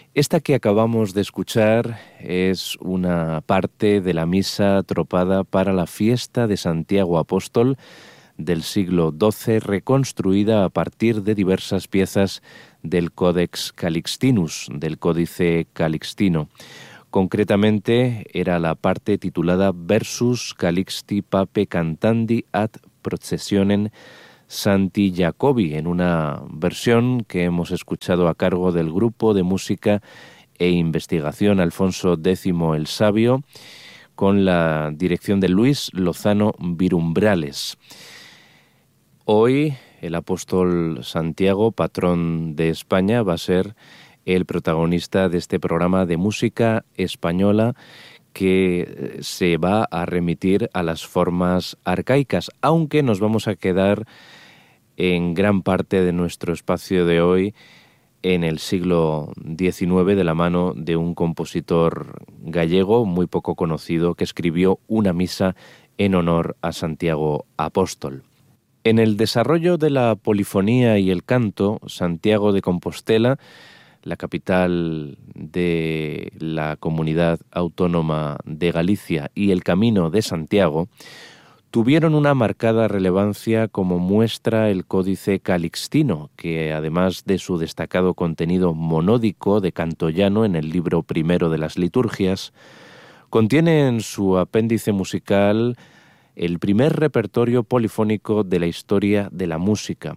Esta que acabamos de escuchar es una parte de la misa tropada para la fiesta de Santiago Apóstol del siglo XII, reconstruida a partir de diversas piezas del Codex Calixtinus, del Códice Calixtino. Concretamente era la parte titulada Versus Calixti Pape Cantandi ad Processionem Santi Jacobi, en una versión que hemos escuchado a cargo del Grupo de Música e Investigación Alfonso X el Sabio, con la dirección de Luis Lozano Virumbrales. Hoy el apóstol Santiago, patrón de España, va a ser el protagonista de este programa de música española que se va a remitir a las formas arcaicas, aunque nos vamos a quedar en gran parte de nuestro espacio de hoy en el siglo XIX de la mano de un compositor gallego muy poco conocido que escribió una misa en honor a Santiago Apóstol. En el desarrollo de la polifonía y el canto, Santiago de Compostela, la capital de la comunidad autónoma de Galicia, y el Camino de Santiago, tuvieron una marcada relevancia, como muestra el Códice Calixtino, que además de su destacado contenido monódico de canto llano en el libro primero de las liturgias, contiene en su apéndice musical el primer repertorio polifónico de la historia de la música,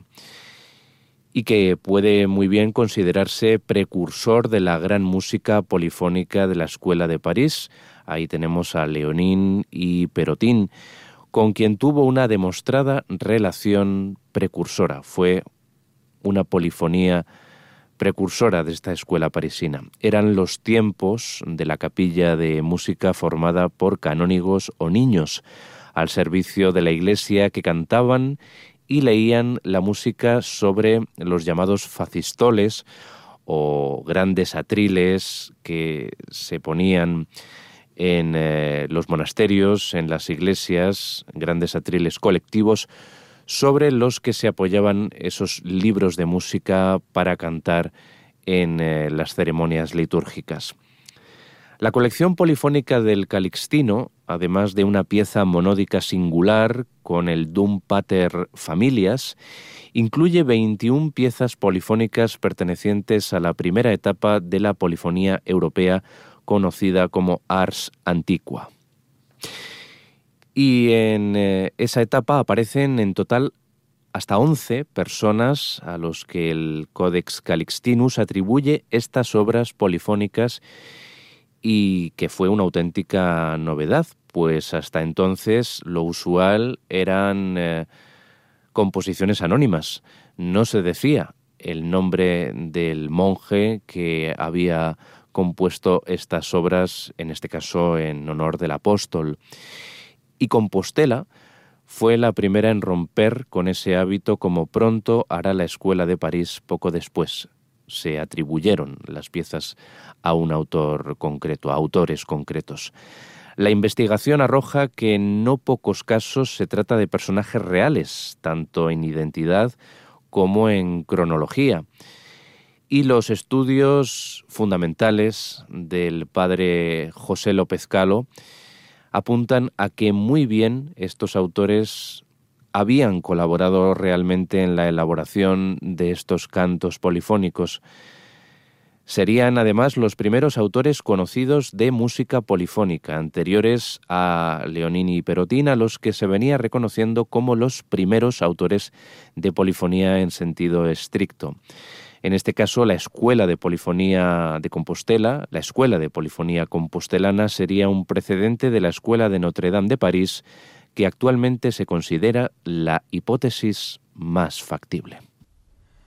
y que puede muy bien considerarse precursor de la gran música polifónica de la Escuela de París. Ahí tenemos a Léonin y Perotin, con quien tuvo una demostrada relación precursora. Fue una polifonía precursora de esta escuela parisina. Eran los tiempos de la capilla de música formada por canónigos o niños al servicio de la Iglesia que cantaban y leían la música sobre los llamados facistoles o grandes atriles que se ponían en los monasterios, en las iglesias, grandes atriles colectivos, sobre los que se apoyaban esos libros de música para cantar en las ceremonias litúrgicas. La colección polifónica del Calixtino, además de una pieza monódica singular con el Dum Pater Familias, incluye 21 piezas polifónicas pertenecientes a la primera etapa de la polifonía europea, conocida como Ars Antiqua. Y en esa etapa aparecen en total hasta 11 personas a los que el Codex Calixtinus atribuye estas obras polifónicas, y que fue una auténtica novedad, pues hasta entonces lo usual eran composiciones anónimas. No se decía el nombre del monje que había compuesto estas obras, en este caso en honor del apóstol. Y Compostela fue la primera en romper con ese hábito, como pronto hará la Escuela de París poco después. Se atribuyeron las piezas a un autor concreto, a autores concretos. La investigación arroja que en no pocos casos se trata de personajes reales, tanto en identidad como en cronología. Y los estudios fundamentales del padre José López Calo apuntan a que muy bien estos autores habían colaborado realmente en la elaboración de estos cantos polifónicos. Serían además los primeros autores conocidos de música polifónica, anteriores a Léonin y Perotin, a los que se venía reconociendo como los primeros autores de polifonía en sentido estricto. En este caso, la Escuela de Polifonía de Compostela, la Escuela de Polifonía Compostelana, sería un precedente de la Escuela de Notre Dame de París, que actualmente se considera la hipótesis más factible.